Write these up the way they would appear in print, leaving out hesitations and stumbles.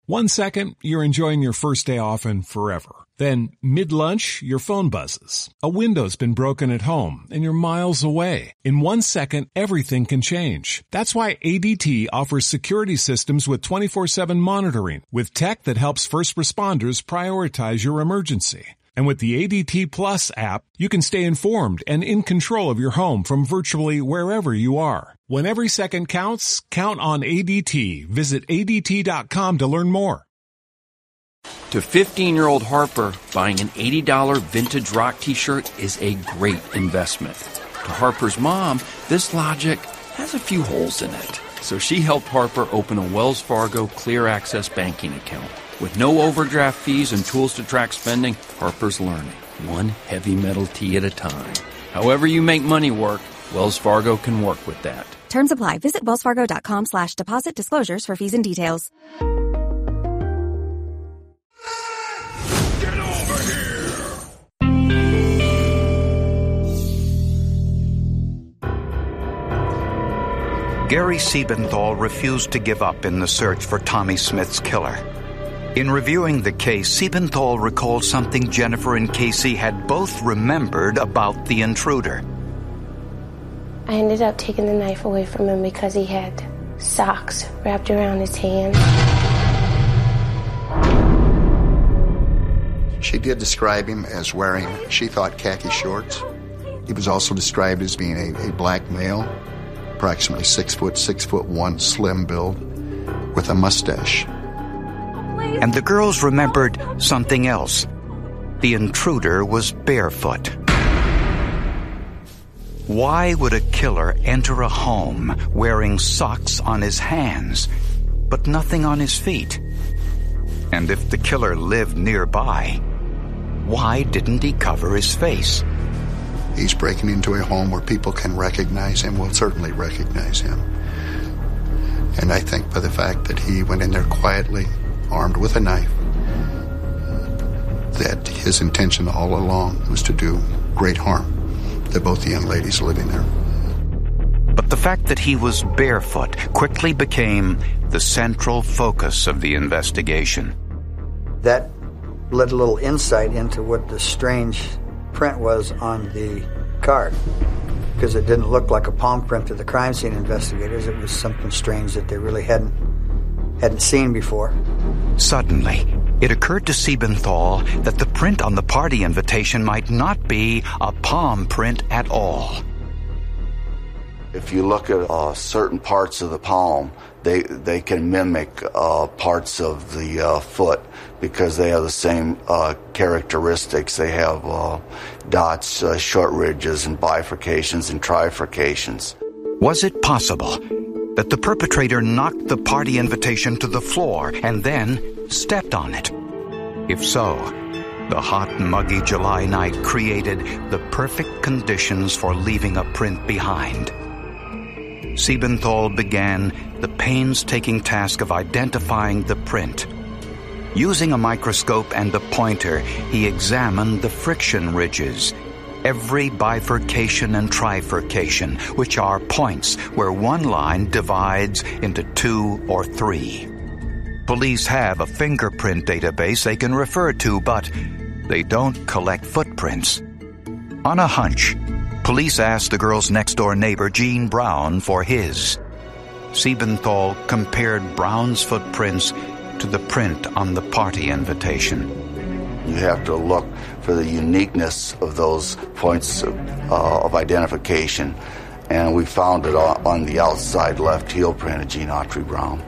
1 second, you're enjoying your first day off and forever. Then, mid-lunch, your phone buzzes. A window's been broken at home, and you're miles away. In 1 second, everything can change. That's why ADT offers security systems with 24/7 monitoring, with tech that helps first responders prioritize your emergency. And with the ADT Plus app, you can stay informed and in control of your home from virtually wherever you are. When every second counts, count on ADT. Visit ADT.com to learn more. To 15-year-old Harper, buying an $80 vintage rock t-shirt is a great investment. To Harper's mom, this logic has a few holes in it. So she helped Harper open a Wells Fargo Clear Access banking account. With no overdraft fees and tools to track spending, Harper's learning, one heavy metal tee at a time. However you make money work, Wells Fargo can work with that. Terms apply. Visit wellsfargo.com/deposit disclosures for fees and details. Get over here! Gary Siebenthal refused to give up in the search for Tommy Smith's killer. In reviewing the case, Siebenthal recalled something Jennifer and Casey had both remembered about the intruder. I ended up taking the knife away from him because he had socks wrapped around his hand. She did describe him as wearing, she thought, khaki shorts. He was also described as being a black male, approximately 6'1", slim build, with a mustache. And the girls remembered something else. The intruder was barefoot. Why would a killer enter a home wearing socks on his hands, but nothing on his feet? And if the killer lived nearby, why didn't he cover his face? He's breaking into a home where people can recognize him, will certainly recognize him. And I think by the fact that he went in there quietly, armed with a knife, that his intention all along was to do great harm to both the young ladies living there. But the fact that he was barefoot quickly became the central focus of the investigation. That led a little insight into what the strange print was on the card, because it didn't look like a palm print to the crime scene investigators. It was something strange that they really hadn't seen before. Suddenly, it occurred to Siebenthal that the print on the party invitation might not be a palm print at all. If you look at certain parts of the palm, they can mimic parts of the foot because they have the same characteristics. They have dots, short ridges, and bifurcations and trifurcations. Was it possible that the perpetrator knocked the party invitation to the floor and then stepped on it? If so, the hot, muggy July night created the perfect conditions for leaving a print behind. Siebenthal began the painstaking task of identifying the print. Using a microscope and a pointer, he examined the friction ridges, every bifurcation and trifurcation, which are points where one line divides into two or three. Police have a fingerprint database they can refer to, but they don't collect footprints. On a hunch, police asked the girl's next-door neighbor, Gene Brown, for his. Siebenthal compared Brown's footprints to the print on the party invitation. You have to look for the uniqueness of those points of identification, and we found it on the outside left heel print of Gene Autry Brown.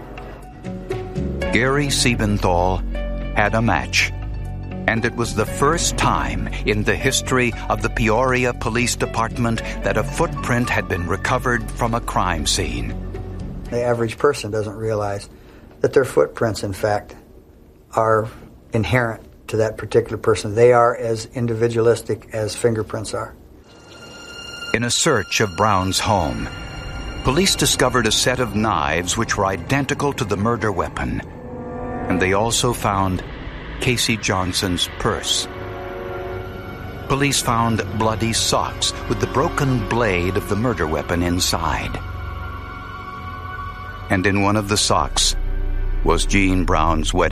Gary Siebenthal had a match, and it was the first time in the history of the Peoria Police Department that a footprint had been recovered from a crime scene. The average person doesn't realize that their footprints, in fact, are inherent to that particular person. They are as individualistic as fingerprints are. In a search of Brown's home, police discovered a set of knives which were identical to the murder weapon, and they also found Casey Johnson's purse. Police found bloody socks with the broken blade of the murder weapon inside. And in one of the socks was Gene Brown's wedding